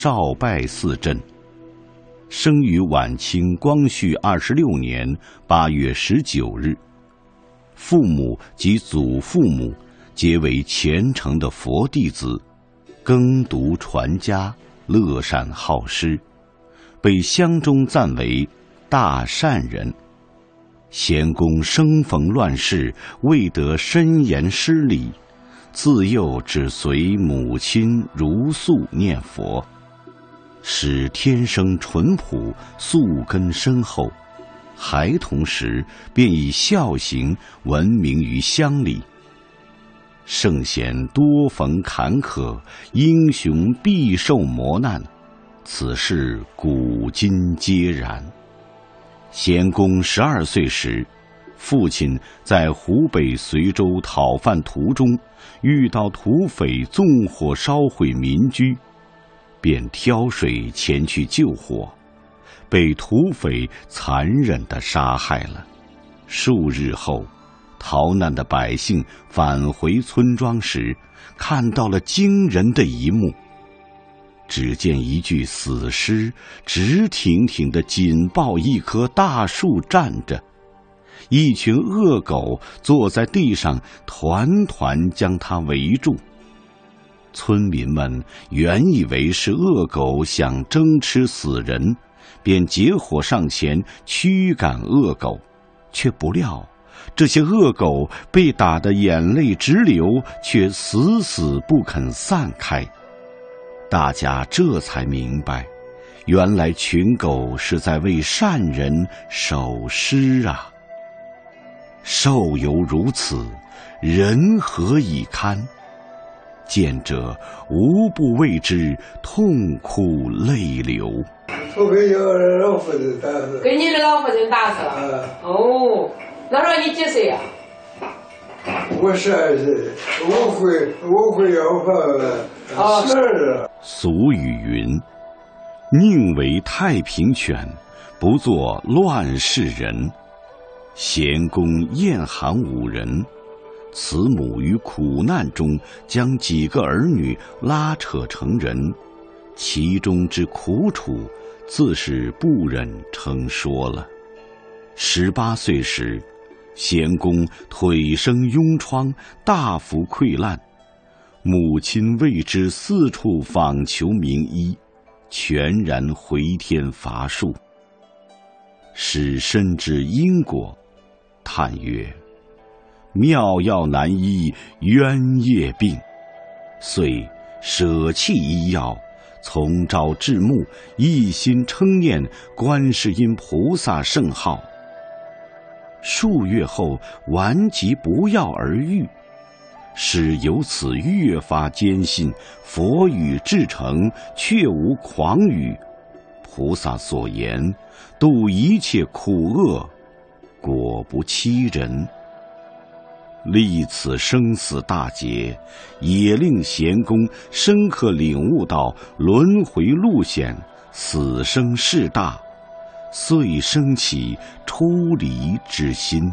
少拜寺镇，生于晚清光绪26年8月19日。父母及祖父母皆为虔诚的佛弟子，耕读传家，乐善好施，被乡中赞为大善人。贤公生逢乱世，未得深严师礼，自幼只随母亲如素念佛，使天生淳朴，素根深厚。孩童时便以孝行闻名于乡里。圣贤多逢坎坷，英雄必受磨难，此事古今皆然。贤公12岁时，父亲在湖北随州讨饭途中遇到土匪纵火烧毁民居，便挑水前去救火，被土匪残忍地杀害了。数日后，逃难的百姓返回村庄时，看到了惊人的一幕。只见一具死尸直挺挺地紧抱一棵大树站着，一群恶狗坐在地上团团将它围住。村民们原以为是恶狗想争吃死人，便结伙上前驱赶恶狗，却不料这些恶狗被打得眼泪直流，却死死不肯散开。大家这才明白，原来群狗是在为善人守尸啊！兽犹如此，人何以堪？见者无不为之痛哭泪流。 我给你老夫人打死， 给你的老夫人打死了。哦，那时候你几岁呀？ 我12岁，我会要饭12。 俗语云：宁为太平犬，不做乱世人。贤公厌寒5人，慈母于苦难中将几个儿女拉扯成人，其中之苦楚，自是不忍称说了。18岁时，贤公腿生痈疮，大幅溃烂，母亲为之四处访求名医，全然回天乏术。使深知因果，叹曰：妙药难医冤业病，遂舍弃医药，从朝至暮，一心称念观世音菩萨圣号。数月后，顽疾不药而愈，使由此越发坚信佛语至诚，确无诳语。菩萨所言，度一切苦厄，果不欺人。历此生死大劫，也令贤公深刻领悟到轮回路险，死生事大，遂生起出离之心。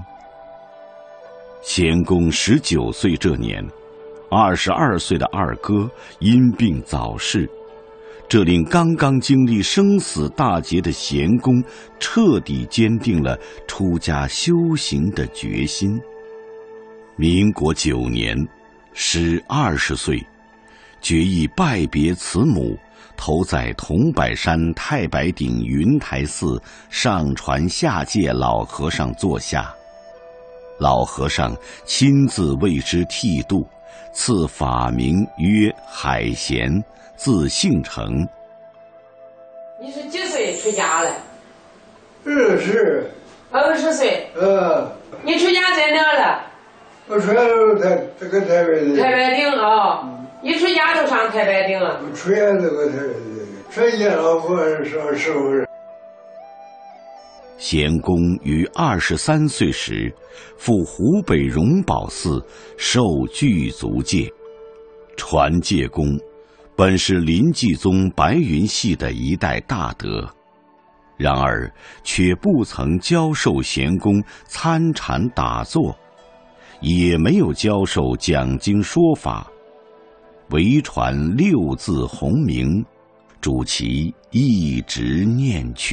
贤公19岁这年，22岁的二哥因病早逝，这令刚刚经历生死大劫的贤公彻底坚定了出家修行的决心。民国9年，时20岁，决意拜别慈母，投在桐柏山太白顶云台寺上传下界老和尚座下。老和尚亲自为之剃度，赐法名曰海贤，字姓成。 你是几岁出家了 20 岁。你出家在哪了？ 我出家这个太白顶。 太白顶啊！一出家就上太白顶了。 我出家这个太白顶，全家老和尚是15人。 贤公于23岁时，赴湖北荣宝寺受具足戒。传戒公本是临济宗白云系的一代大德，然而却不曾教授贤公参禅打坐，也没有教授讲经说法，唯传6字洪名， 主其一直念去。